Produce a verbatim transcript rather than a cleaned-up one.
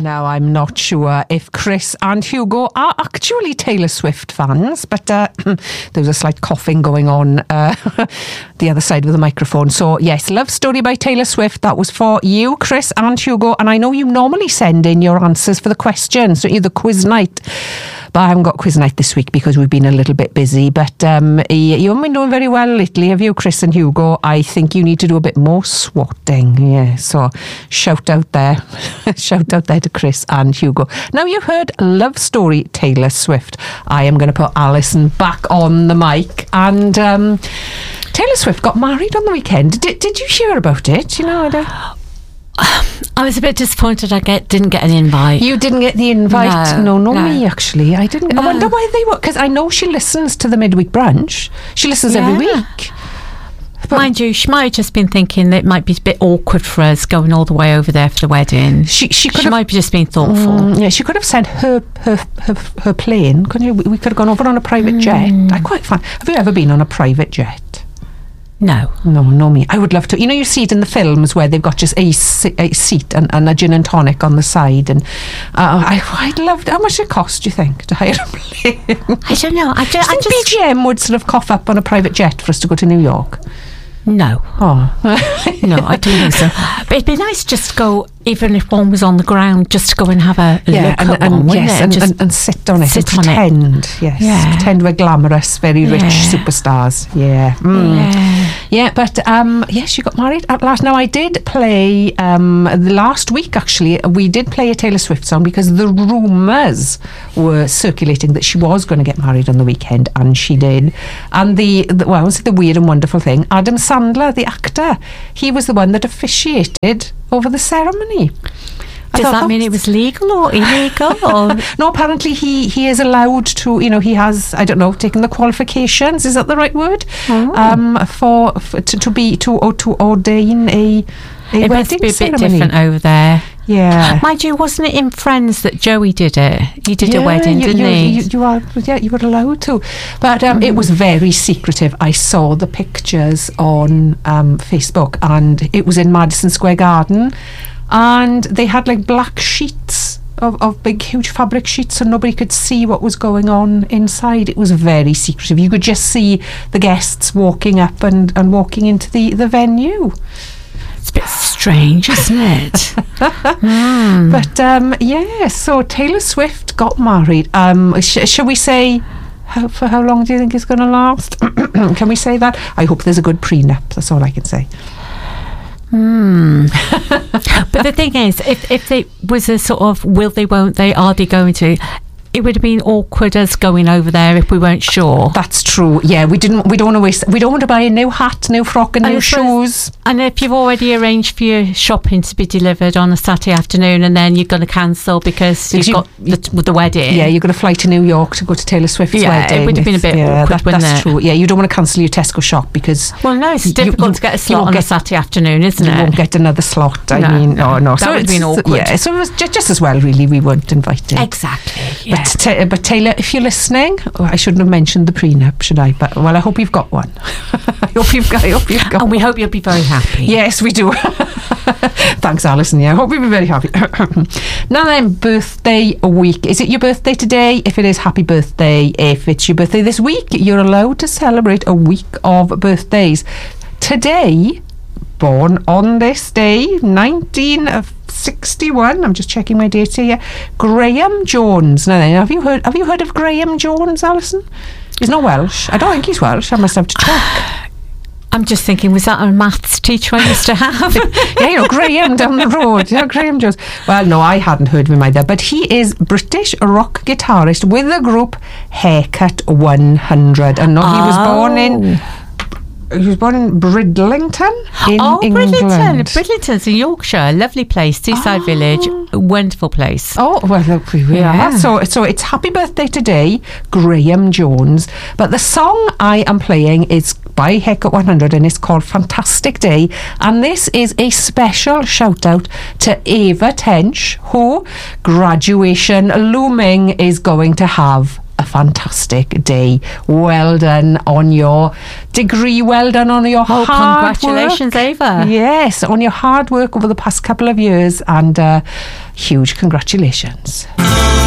Now, I'm not sure if Chris and Hugo are actually Taylor Swift fans, but uh, there was a slight coughing going on uh, the other side of the microphone. So, yes, Love Story by Taylor Swift. That was for you, Chris and Hugo. And I know you normally send in your answers for the questions, so either quiz night. But I haven't got quiz night this week because we've been a little bit busy. But um, you haven't been doing very well lately, have you, Chris and Hugo? I think you need to do a bit more swatting. Yeah, so shout out there. Shout out there to Chris and Hugo. Now, you've heard Love Story, Taylor Swift. I am going to put Alison back on the mic. And um, Taylor Swift got married on the weekend. Did, did you hear about it? You know, I I was a bit disappointed I get didn't get an invite. You didn't get the invite? No, no, no, no. me actually. I didn't. No. I wonder why they were, because I know she listens to the midweek brunch. She listens Yeah. every week. But mind you, she might have just been thinking that it might be a bit awkward for us going all the way over there for the wedding. She she could she have, might have just been thoughtful. Mm, yeah, she could have sent her her her, her plane. Couldn't you? We could have gone over on a private Mm. jet. I quite find. Have you ever been on a private jet? No. No, no me. I would love to. You know, you see it in the films where they've got just a, si- a seat and, and a gin and tonic on the side. And uh, I, I'd love to. How much does it cost, do you think, to hire a plane? I don't know. I, ju- Do you I think just... B G M would sort of cough up on a private jet for us to go to New York? No. Oh. No, I don't think so. But it'd be nice just to go, even if one was on the ground, just to go and have a Yeah, look and, at and, one, wouldn't yes, it? and, Just and, and sit on it sit and on it. pretend. Yes, Yeah. pretend we're glamorous, very rich Yeah. superstars. Yeah. Mm. Yeah. Yeah, but um, yes, she got married at last. Now, I did play um, the last week, actually, we did play a Taylor Swift song because the rumours were circulating that she was going to get married on the weekend, and she did. And the, the well, was the weird and wonderful thing, Adam Sandler, the actor, he was the one that officiated over the ceremony. I Does thought that mean it was legal or illegal? Or? No, apparently he, he is allowed to, you know, he has, I don't know, taken the qualifications, is that the right word? Oh. Um, for, for to, to be, to or to ordain a, a It wedding must be a ceremony. bit different over there. Yeah. Mind you, wasn't it in Friends that Joey did it? He did Yeah, a wedding, you, didn't you, he? You, you are, yeah, you were allowed to, but um, Mm. it was very secretive. I saw the pictures on um, Facebook, and it was in Madison Square Garden, and they had like black sheets of, of big, huge fabric sheets, so nobody could see what was going on inside. It was very secretive. You could just see the guests walking up and, and walking into the, the venue. It's a bit strange, isn't it? mm. But um, yeah, so Taylor Swift got married. Um, sh- shall we say, how, for how long do you think it's going to last? Can we say that? I hope there's a good prenup. That's all I can say. Hmm. But the thing is, if if it was a sort of will they, won't they, are they going to, it would have been awkward us going over there if we weren't sure. That's true. Yeah, we didn't. We don't want to waste. We don't want to buy a new hat, new frock, and And new I suppose- shoes. And if you've already arranged for your shopping to be delivered on a Saturday afternoon, and then you're going to cancel because Did you've you- got the, with the wedding. Yeah, you're going to fly to New York to go to Taylor Swift's Yeah, wedding. it would have been a It's- bit yeah, awkward, that, wouldn't that's it? true. Yeah, you don't want to cancel your Tesco shop because. Well, no, it's you- difficult you- to get a you slot won't on a get- Saturday afternoon, isn't You it? won't get another slot. I No, mean, no, oh no, that so would have been it's- awkward. Yeah, so it was just, just as well, really. We weren't invited. Exactly. Yeah. But, ta- but Taylor, if you're listening, oh, I shouldn't have mentioned the prenup, should I? But well, I hope you've got one. I hope you've got. I hope you've got. And we hope you'll be very happy. Yes, we do. Thanks, Alison. Yeah, I hope you'll be very happy. Now then, birthday week. Is it your birthday today? If it is, happy birthday. If it's your birthday this week, you're allowed to celebrate a week of birthdays. Today, born on this day, nineteen sixty-one. I'm just checking my dates here. Graham Jones. Now then, have you heard? Have you heard of Graham Jones, Alison? He's not Welsh. I don't think he's Welsh. I must have to check. I'm just thinking, was that a maths teacher I used to have? Yeah, you know, Graham down the road. You know, Graham Jones. Well, no, I hadn't heard of him either. But he is British rock guitarist with the group Haircut one hundred. And no, he was born in. He was born in Bridlington in oh, England. Bridlington. Bridlington's in Yorkshire. Lovely place. Seaside Oh. Village. A wonderful place. Oh, well, look, we we Yeah. are. So, so it's happy birthday today, Graham Jones. But the song I am playing is by Haircut one hundred, and it's called Fantastic Day. And this is a special shout out to Ava Tench, who, graduation looming, is going to have a fantastic day. Well done on your degree. Well done on your Oh, hard congratulations, work. Ava. Yes, on your hard work over the past couple of years. And uh, huge congratulations.